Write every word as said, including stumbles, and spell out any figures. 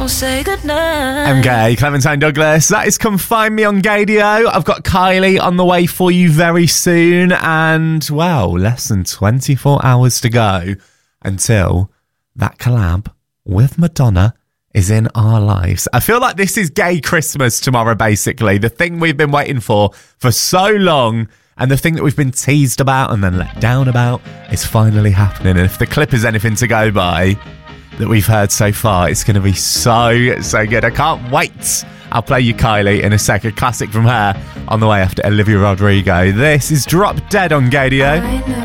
don't say goodnight. M K, Clementine Douglas. That is Come Find Me on Gadio. I've got Kylie on the way for you very soon. And, well, less than twenty-four hours to go until that collab with Madonna is in our lives. I feel like this is gay Christmas tomorrow, basically. The thing we've been waiting for for so long, and the thing that we've been teased about and then let down about is finally happening. And if the clip is anything to go by that we've heard so far, it's going to be so, so good. I can't wait. I'll play you Kylie in a sec. A classic from her on the way after Olivia Rodrigo. This is Drop Dead on Gadio.